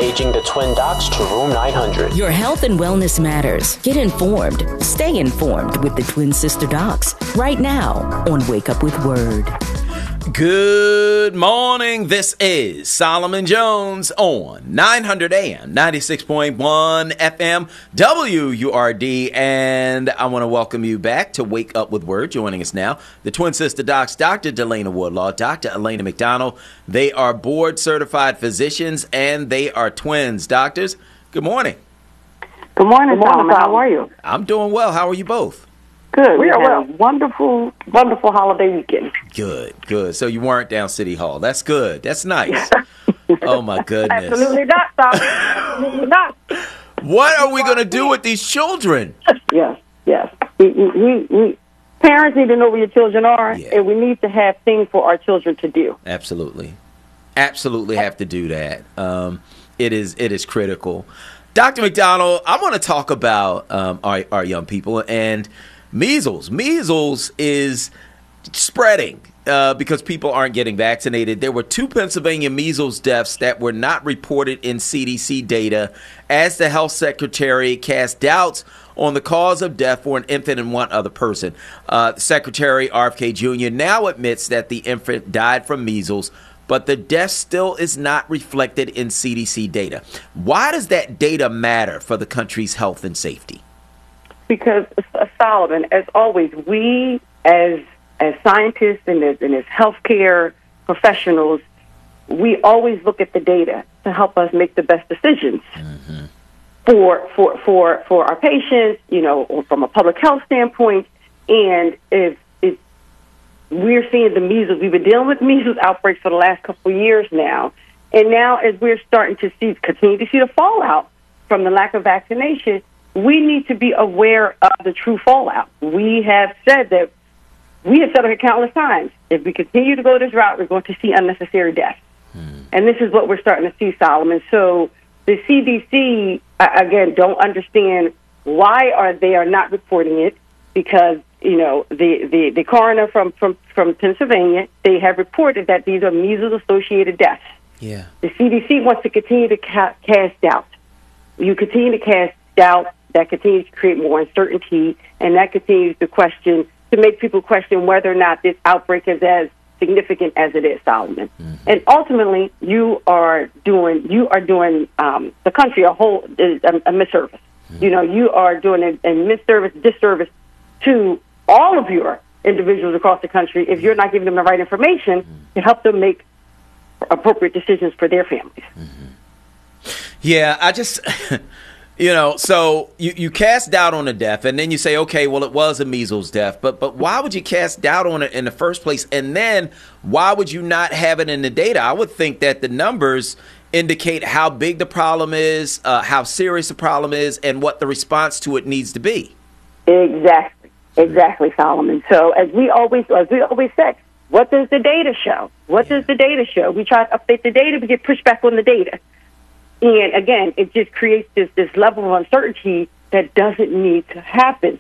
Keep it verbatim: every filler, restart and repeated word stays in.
paging the Twin Docs to room nine hundred. Your health and wellness matters. Get informed. Stay informed with the Twin Sister Docs right now on Wake Up with Word. Good morning. This is Solomon Jones on nine hundred A M, ninety-six point one F M, W U R D. And I want to welcome you back to Wake Up with Word. Joining us now, the Twin Sister Docs, Doctor Delana Woodlaw, Doctor Elena McDonald. They are board-certified physicians, and they are twins. Doctors, good morning. Good morning, Good morning, Solomon. How are you? I'm doing well. How are you both? Good. We We are had well. a wonderful, wonderful holiday weekend. Good, good. So you weren't down City Hall. That's good. That's nice. Oh, my goodness. Absolutely not, Solomon. Absolutely not. What are we going to do with these children? Yes, yes. We, we, we, parents need to know where your children are, Yeah. and we need to have things for our children to do. Absolutely. Absolutely have to do that. Um, it is it is critical. Doctor McDonald, I want to talk about um, our, our young people and measles. Measles is spreading uh, because people aren't getting vaccinated. There were two Pennsylvania measles deaths that were not reported in C D C data as the health secretary cast doubts on the cause of death for an infant and one other person. Uh, Secretary R F K Junior now admits that the infant died from measles, but the death still is not reflected in C D C data. Why does that data matter for the country's health and safety? Because, uh, Solomon, as always, we as as scientists and as, and as healthcare professionals, we always look at the data to help us make the best decisions mm-hmm. for for for for our patients, you know, or from a public health standpoint. And if if we're seeing the measles, we've been dealing with measles outbreaks for the last couple of years now, and now as we're starting to see continue to see the fallout from the lack of vaccination, we need to be aware of the true fallout. We have said that, we have said it countless times, if we continue to go this route, we're going to see unnecessary deaths. Hmm. And this is what we're starting to see, Solomon. So the C D C, uh, again, don't understand why are they are not reporting it, because, you know, the, the, the coroner from, from, from Pennsylvania, they have reported that these are measles-associated deaths. Yeah. The C D C wants to continue to ca- cast doubt. You continue to cast doubt. That continues to create more uncertainty, and that continues to question, to make people question whether or not this outbreak is as significant as it is, Solomon. Mm-hmm. And ultimately, you are doing you are doing um, the country a whole a, a misservice. Mm-hmm. You know, you are doing a, a misservice, disservice to all of your individuals across the country if you're not giving them the right information mm-hmm. to help them make appropriate decisions for their families. Mm-hmm. Yeah, I just. You know, so you, you cast doubt on the death, and then you say, okay, well, it was a measles death, but but why would you cast doubt on it in the first place? And then why would you not have it in the data? I would think that the numbers indicate how big the problem is, uh, how serious the problem is, and what the response to it needs to be. Exactly. Exactly, Solomon. So as we always as we always say, what does the data show? What yeah. does the data show? We try to update the data, we get pushback on the data. And again, it just creates this, this level of uncertainty that doesn't need to happen.